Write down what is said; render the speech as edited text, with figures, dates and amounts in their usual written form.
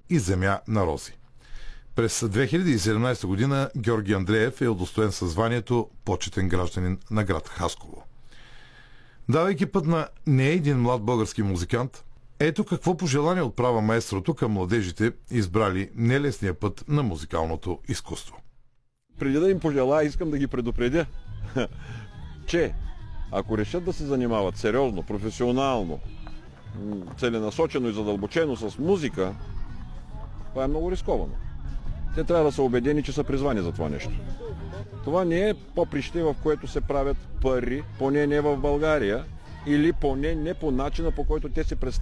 и земя на рози. През 2017 година Георги Андреев е удостоен със званието почетен гражданин на град Хасково. Давайки път на не един млад български музикант, ето какво пожелание отправя маестрото към младежите, избрали нелесния път на музикалното изкуство. Преди да им пожелая, искам да ги предупредя, че ако решат да се занимават сериозно, професионално, целенасочено и задълбочено с музика, това е много рисковано. Те трябва да са убедени, че са призвани за това нещо. Това не е поприще, в което се правят пари, поне не в България, или поне не по начина, по който те се представят.